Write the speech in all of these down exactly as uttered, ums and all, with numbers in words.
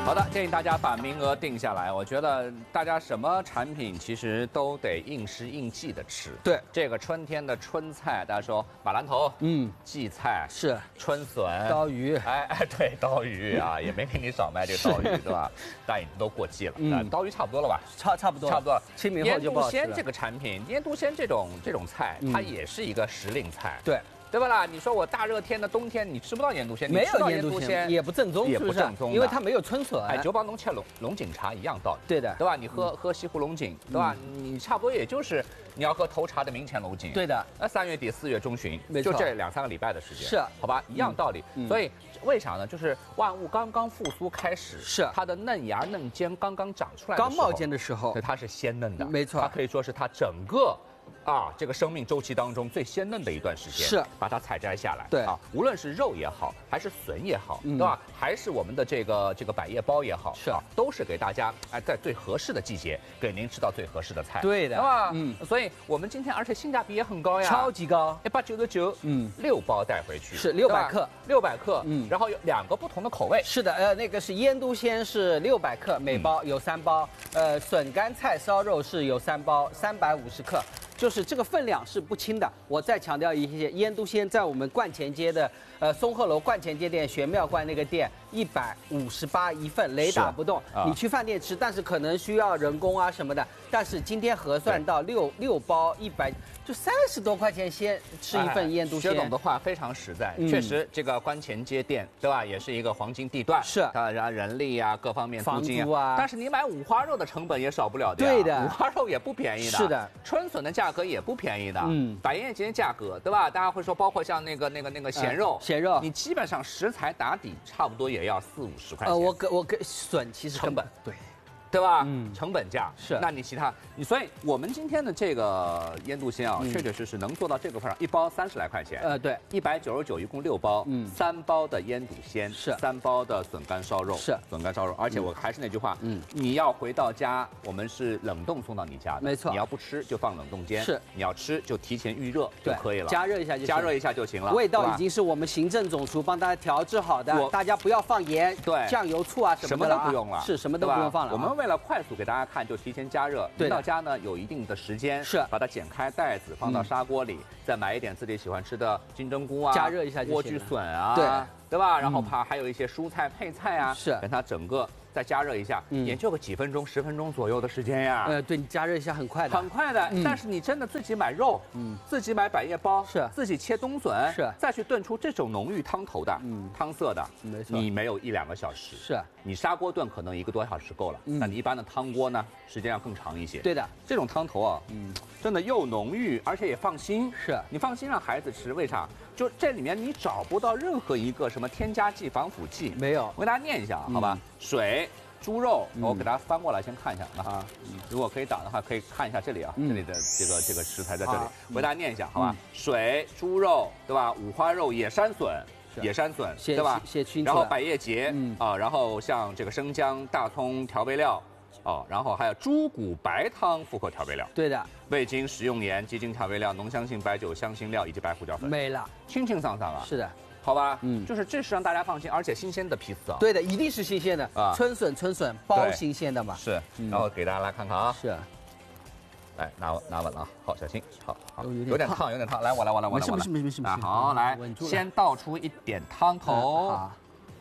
好的，建议大家把名额定下来。我觉得大家什么产品其实都得应时应季的吃。 对， 这个春天的春菜，大家说马兰头，嗯，荠菜是春笋、 刀鱼， 哎哎，对，刀鱼啊，也没给你少卖这个刀鱼，对吧？但已经都过季了，嗯，刀鱼差不多了吧？ 差差不多， 差不多了。 清明后就不好吃了。 腌笃鲜这个产品，腌笃鲜这种这种菜，它也是一个时令菜。 对。 对吧啦？你说我大热天的冬天，你吃不到腌笃鲜， 没有腌笃鲜，也不正宗， 也不正宗， 因为它没有春笋。 哎，酒保侬吃龙龙井茶一样道理， 对的， 对吧？你喝喝西湖龙井，对吧？你差不多也就是你要喝头茶的明前龙井， 对的。 那三月底四月中旬，就这两三个礼拜的时间， 是， 好吧，一样道理。所以为啥呢？就是万物刚刚复苏开始， 是它的嫩芽嫩尖刚刚长出来， 刚冒尖的时候， 所以它是鲜嫩的， 没错， 它可以说是它整个。 啊，这个生命周期当中最鲜嫩的一段时间， 是把它采摘下来。 对啊，无论是肉也好，还是笋也好，嗯、对吧？还是我们的这个这个百叶包也好， 是啊，都是给大家哎在最合适的季节给您吃到最合适的菜。 对的， 对吧？嗯，所以我们今天而且性价比也很高呀， 超级高， 一百九十九，嗯，六包带回去是六百克， 六百克，嗯，然后有两个不同的口味。 是的，呃，那个是腌笃鲜是六百克，每包有三包，嗯、呃，笋干菜烧肉是有三包，三百五十克。 就是这个分量是不轻的。我再强调一些，腌笃鲜在我们冠前街的呃松鹤楼冠前街店玄妙观那个店一百五十八一份，雷打不动。啊、你去饭店吃，但是可能需要人工啊什么的。但是今天核算到六六包一百，就三十多块钱先吃一份腌笃鲜。 薛总的话非常实在，嗯、确实这个冠前街店对吧，也是一个黄金地段， 是它然人力啊各方面租金啊， 但是你买五花肉的成本也少不了的。 对的， 五花肉也不便宜的。 是的， 春笋的价。 价格也不便宜的，嗯，百叶结价格对吧？大家会说，包括像那个那个那个咸肉， 咸肉， 你基本上食材打底，差不多也要四五十块钱。 呃，我跟我跟笋其实成本对。 对吧？嗯，成本价是。 那你其他你，所以我们今天的这个腌笃鲜啊，确确实实能做到这个份上，一包三十来块钱。 呃，对， 一百九十九，一共六包，嗯，三包的腌笃鲜是， 三包的笋干烧肉是， 笋干烧肉。而且我还是那句话，嗯，你要回到家，我们是冷冻送到你家的， 没错。 你要不吃就放冷冻间， 是。 你要吃就提前预热就可以了， 加热一下就加热一下就行了。 味道已经是我们行政总厨帮大家调制好的，大家不要放盐、 对， 酱油、醋啊什么的， 什么都不用了， 是什么都不用放了。 我们为了快速给大家。 大家看就提前加热，回到家呢有一定的时间， 是把它剪开袋子放到砂锅里，嗯、再买一点自己喜欢吃的金针菇啊， 加热一下就行了， 莴苣笋啊， 对对吧？然后怕还有一些蔬菜配菜啊， 是给它整个再加热一下，嗯、也就个几分钟、十分钟左右的时间呀。 呃，对你加热一下很快的， 很快的。嗯、但是你真的自己买肉，嗯，自己买百叶包， 是自己切冬笋， 是再去炖出这种浓郁汤头的，嗯，汤色的， 没错， 你没有一两个小时， 是你砂锅炖可能一个多小时够了，那、嗯、你一般的汤锅呢，时间要更长一些。 对的， 这种汤头啊，嗯，真的又浓郁，而且也放心， 是你放心让孩子吃，为啥？就这里面你找不到任何一个什么添加剂、防腐剂， 没有。 我给大家念一下，好吧？嗯、水。 猪肉，我给大家翻过来，先看一下啊。如果可以打的话，可以看一下这里啊，这里的这个这个食材在这里，我给大家念一下，好吧？水、猪肉，对吧？五花肉、野山笋，野山笋，对吧？然后百叶结啊，然后像这个生姜、大葱调味料，哦，然后还有猪骨白汤复合调味料， 对的。 味精、食用盐、鸡精调味料、浓香型白酒香辛料以及白胡椒粉， 没了， 清清爽爽啊。 是的。 好吧，嗯，就是这是让大家放心，而且新鲜的批次啊。 对的，一定是新鲜的啊，春笋春笋包新鲜的嘛。 是，然后给大家来看看啊。 是。 来拿拿稳了啊，好，小心，好，好，有点烫，有点烫，来，我来，我来，我来， 没事没事没事没事。 好，来，先倒出一点汤头。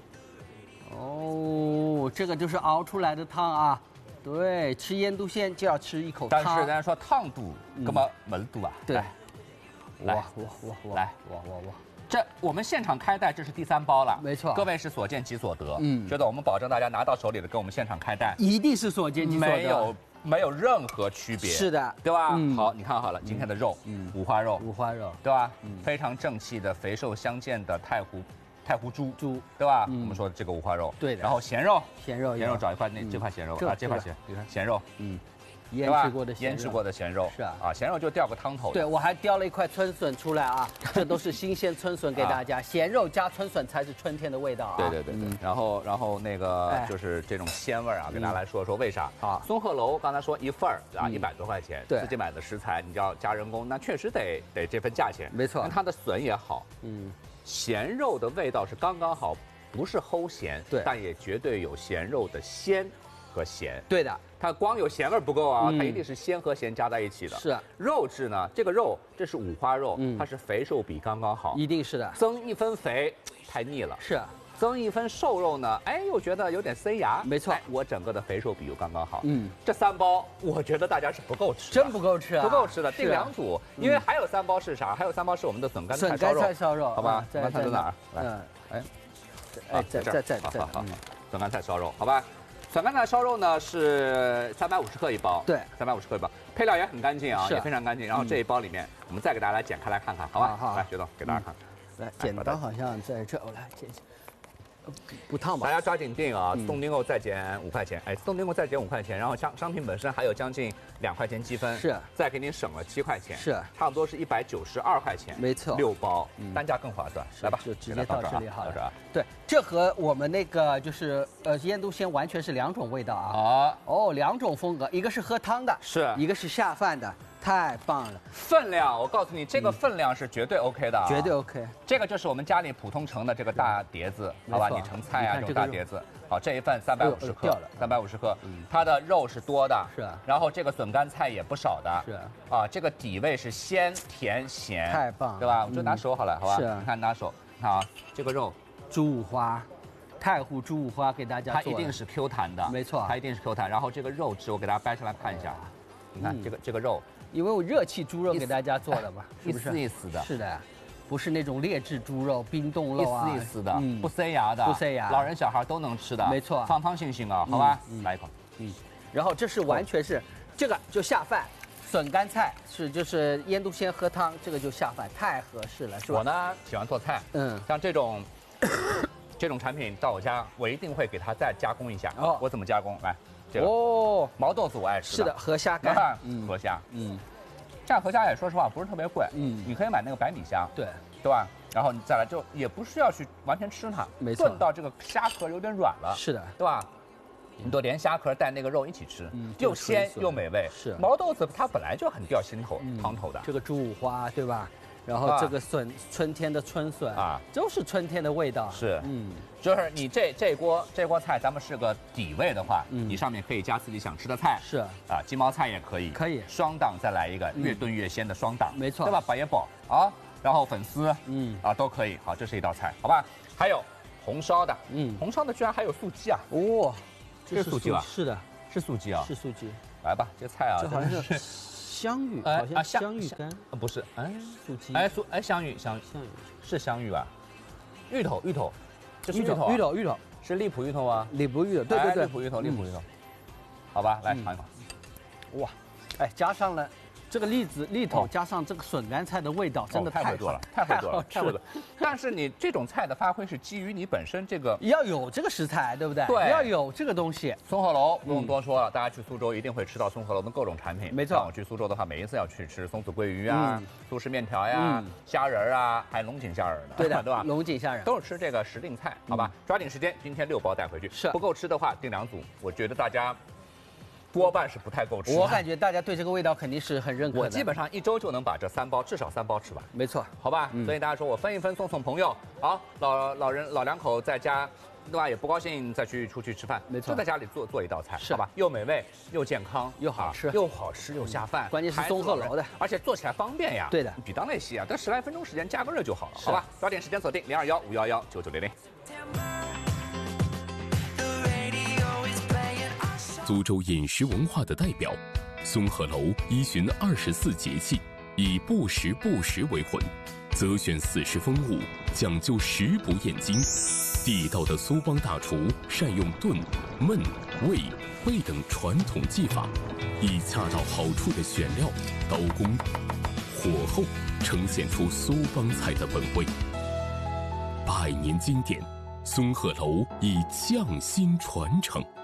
哦，这个就是熬出来的汤啊。对，吃腌笃鲜就要吃一口汤。 但是大家说烫度，那么温度啊？ 对。 来， 我我我来， 我我我。 这我们现场开袋，这是第三包了， 没错。 各位是所见即所得，嗯，觉得我们保证大家拿到手里的跟我们现场开袋， 一定是所见即所得， 没有没有任何区别， 是的， 对吧？嗯、好，你看好了，今天的肉，嗯，五花肉， 五花肉， 对吧？嗯，非常正气的肥瘦相间的太湖太湖猪，猪，对吧？嗯、我们说这个五花肉， 对的。 然后咸肉， 咸肉， 咸肉找一块那、嗯、这块咸肉啊，这块咸咸肉，嗯。 腌制过的腌制过的咸肉是啊， 啊，咸肉就吊个汤头。 对，我还叼了一块春笋出来啊，这都是新鲜春笋给大家，咸肉加春笋才是春天的味道啊。 对对对对，然后然后那个就是这种鲜味啊，给大家来说说为啥啊？松鹤楼刚才说一份儿啊一百多块钱，自己买的食材你要加人工，那确实得得这份价钱。 没错， 它的笋也好，嗯，咸肉的味道是刚刚好。 不是齁咸， 对， 但也绝对有咸肉的鲜和咸。 对的， 它光有咸味不够啊，它一定是鲜和咸加在一起的。 是肉质呢，这个肉这是五花肉，它是肥瘦比刚刚好， 一定是的。 增一分肥太腻了， 是。 增一分瘦肉呢，哎，又觉得有点塞牙。 没错， 我整个的肥瘦比又刚刚好。 嗯， 这三包我觉得大家是不够吃， 真不够吃啊， 不够吃的。定两组，因为还有三包是啥？还有三包是我们的笋干菜烧肉。 笋干菜烧肉， 好吧？笋干菜在哪儿？来，哎， 哎，在在在在， 好好好，笋干菜烧肉，好吧？笋干菜烧肉呢是三百五十克一包， 对， 三百五十克一包，配料也很干净啊，也非常干净。然后这一包里面，我们再给大家来剪开来看看，好吧？ 好， 来，学总给大家看。 来，剪刀好像在这，我来剪剪。不烫吧？ 大家抓紧定啊！自动订购再减五块钱，哎，自动订购再减五块钱，然后商商品本身还有将近两块钱积分， 是， 再给你省了七块钱， 是， 差不多是一百九十二块钱， 没错， 六包，单价更划算。来吧， 就直接到这里好了。 对， 这和我们那个就是呃腌笃鲜完全是两种味道啊！ 啊， 哦，两种风格，一个是喝汤的， 是， 一个是下饭的。太棒了， 分量我告诉你，这个分量是绝对 OK 的， 绝对 OK。 这个就是我们家里普通盛的这个大碟子，好吧？你盛菜啊这种大碟子。好，这一份三百五十克，三百五十克，它的肉是多的， 是。 然后这个笋干菜也不少的， 是。 啊，这个底味是鲜甜咸， 太棒了， 对吧？我就拿手好了，好吧？ 是。 你看拿手，看啊，这个肉， 猪五花，太湖猪五花给大家做， 它一定是 Q 弹的， 没错， 它一定是 Q 弹。然后这个肉质，我给大家掰下来看一下，你看这个这个肉。 因为我热气猪肉给大家做的嘛， 一丝一丝的， 是的，不是那种劣质猪肉、冰冻肉啊， 一丝一丝的，不塞牙的， 不塞牙， 老人小孩都能吃的， 没错， 方方性性啊，好吧，来一口， 嗯，然后这是完全是这个就下饭，笋干菜是就是腌笃鲜喝汤，这个就下饭，太合适了，是吧？ 我呢喜欢做菜，嗯，像这种这种产品到我家，我一定会给它再加工一下，哦，我怎么加工？来。这个哦，毛豆子我爱吃的，是的，河虾干， 嗯，河虾，嗯，这样河虾也说实话不是特别贵，嗯，你可以买那个白米虾， 对， 对吧？然后你再来就也不需要去完全吃它， 没错， 炖到这个虾壳有点软了， 是的， 对吧？你都连虾壳带那个肉一起吃，嗯，又鲜又美味， 是。 毛豆子它本来就很掉心头汤头的， 这个猪五花对吧？然后这个笋，春天的春笋啊，都是春天的味道。 是，嗯，就是你这这锅这锅菜，咱们是个底味的话，你上面可以加自己想吃的菜。 是啊，鸡毛菜也可以， 可以双档再来一个，越炖越鲜的双档， 没错， 对吧？百叶宝啊，然后粉丝，嗯啊都可以。好，这是一道菜，好吧？还有红烧的，嗯，红烧的居然还有素鸡啊！ 哦， 这是素鸡吧？ 是的， 是素鸡啊， 是素鸡。 来吧，这菜啊， 这好像是。香芋，好像香芋干， 不是，哎， 素鸡， 哎素，哎香芋，香香芋是香芋吧？芋头，芋头，这是芋头，芋头，芋头是荔浦芋头吗？ 荔浦芋头，对对对， 荔浦芋头，荔浦芋头，好吧，来尝一口， 哇，哎，加上了这个栗子、栗头，加上这个笋干菜的味道，真的太会做了，太会做了，太会做。但是你这种菜的发挥是基于你本身这个要有这个食材，对不对？ 对， 要有这个东西。 松鹤楼不用多说了，大家去苏州一定会吃到松鹤楼的各种产品。 没错， 我去苏州的话，每一次要去吃松子桂鱼啊、苏式面条呀、虾仁啊，还有龙井虾仁呢。 对的， 对吧？ 龙井虾仁都是吃这个时令菜，好吧？抓紧时间，今天六包带回去。 是， 不够吃的话订两组。我觉得大家。多半是不太够吃。 我感觉大家对这个味道肯定是很认可的。 我基本上一周就能把这三包至少三包吃完。 没错， 好吧。嗯、所以大家说我分一分送送朋友，好，老老人老两口在家，对吧？也不高兴再去出去吃饭， 没错， 就在家里做做一道菜， 是好吧？又美味又健康又好吃， 又好吃又下饭。 关键是松鹤楼的， 而且做起来方便呀。 对的， 比当那些啊，这十来分钟时间加个热就好了，好吧？抓紧时间锁定零二幺五幺幺九九零零。 苏州饮食文化的代表，松鹤楼依循二十四节气，以不时不食为魂，择选四时风物，讲究食不厌精。地道的苏帮大厨善用炖、焖、煨、焙等传统技法，以恰到好处的选料、刀工、火候，呈现出苏帮菜的本味。百年经典，松鹤楼以匠心传承。